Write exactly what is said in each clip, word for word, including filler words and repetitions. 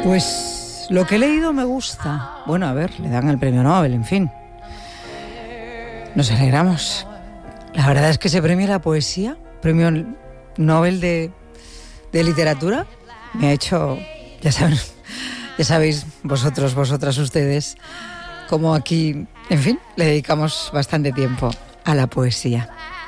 Pues lo que he leído me gusta. Bueno, a ver, le dan el premio Nobel, en fin. Nos alegramos. La verdad es que se premia la poesía, premio Nobel de, de literatura. Me ha hecho, ya saben, ya sabéis vosotros, vosotras, ustedes, como aquí, en fin, le dedicamos bastante tiempo a la poesía.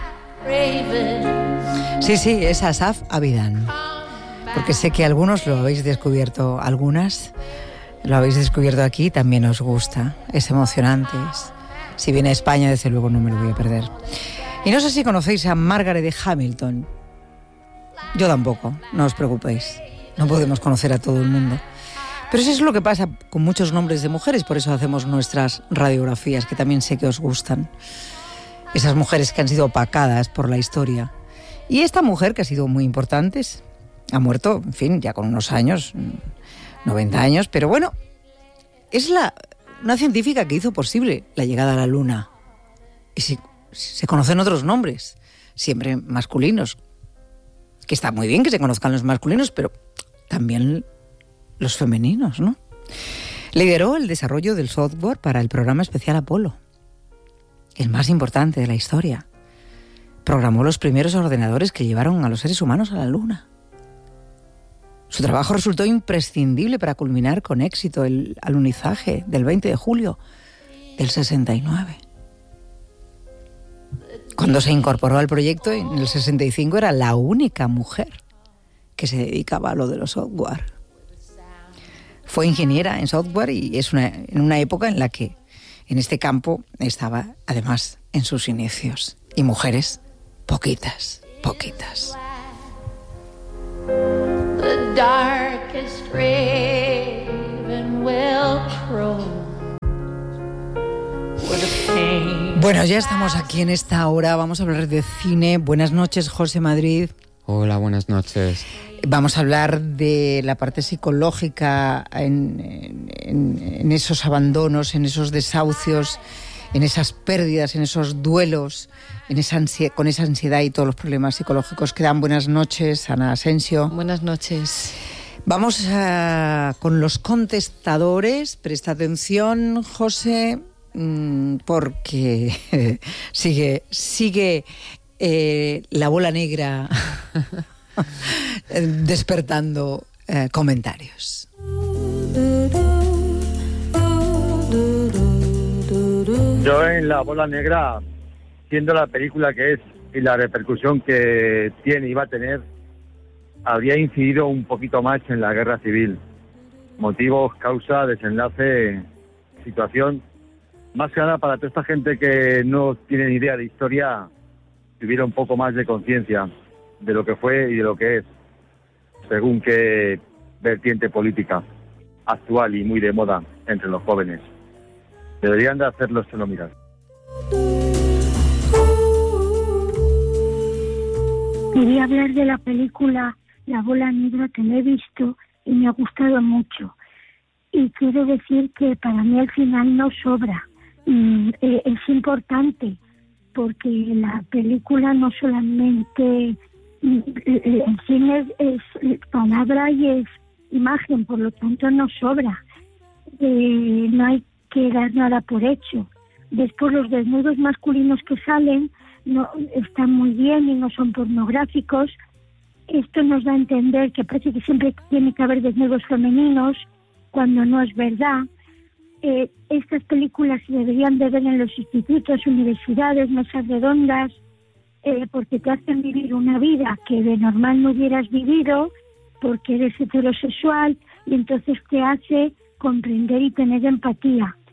Sí, sí, es Asaf Avidan. Porque sé que algunos lo habéis descubierto, algunas lo habéis descubierto aquí, también os gusta, es emocionante. Es, si viene a España, desde luego no me lo voy a perder. Y no sé si conocéis a Margaret Hamilton. Yo tampoco, no os preocupéis, no podemos conocer a todo el mundo. Pero eso es lo que pasa con muchos nombres de mujeres, por eso hacemos nuestras radiografías, que también sé que os gustan. Esas mujeres que han sido opacadas por la historia. Y esta mujer, que ha sido muy importante, ha muerto, en fin, ya con unos años, noventa años, pero bueno, es la, una científica que hizo posible la llegada a la Luna. Y si, se conocen otros nombres, siempre masculinos, que está muy bien que se conozcan los masculinos, pero también los femeninos, ¿no? Lideró el desarrollo del software para el programa espacial Apolo, el más importante de la historia. Programó los primeros ordenadores que llevaron a los seres humanos a la Luna. Su trabajo resultó imprescindible para culminar con éxito el alunizaje del veinte de julio del sesenta y nueve. Cuando se incorporó al proyecto en el sesenta y cinco era la única mujer que se dedicaba a lo de los software. Fue ingeniera en software y es una, en una época en la que en este campo estaba además en sus inicios. Y mujeres, poquitas, poquitas. The darkest raven will crow. Bueno, ya estamos aquí en esta hora, vamos a hablar de cine. Buenas noches, José Madrid. Hola, buenas noches. Vamos a hablar de la parte psicológica en, en, en esos abandonos, en esos desahucios, en esas pérdidas, en esos duelos, en esa ansiedad, con esa ansiedad y todos los problemas psicológicos que dan. Buenas noches, Ana Asensio. Buenas noches. Vamos a, con los contestadores. Presta atención, José, porque sigue, sigue eh, la bola negra despertando eh, comentarios. Yo en La Bola Negra, siendo la película que es y la repercusión que tiene y va a tener, habría incidido un poquito más en la guerra civil. Motivos, causa, desenlace, situación. Más que nada para toda esta gente que no tiene ni idea de historia, tuviera un poco más de conciencia de lo que fue y de lo que es, según qué vertiente política actual y muy de moda entre los jóvenes. Deberían de hacerlo solo mirar. Quería hablar de la película La Bola Negra, que la he visto y me ha gustado mucho. Y quiero decir que para mí el final no sobra. Mm, eh, es importante porque la película no solamente... Mm, el cine es, es palabra y es imagen, por lo tanto no sobra. Eh, no hay que dar nada por hecho. Después los desnudos masculinos que salen no están muy bien y no son pornográficos. Esto nos da a entender que parece que siempre tiene que haber desnudos femeninos, cuando no es verdad. Eh, estas películas se deberían de ver en los institutos, universidades, mesas redondas, eh, porque te hacen vivir una vida que de normal no hubieras vivido, porque eres heterosexual, y entonces te hace comprender y tener empatía.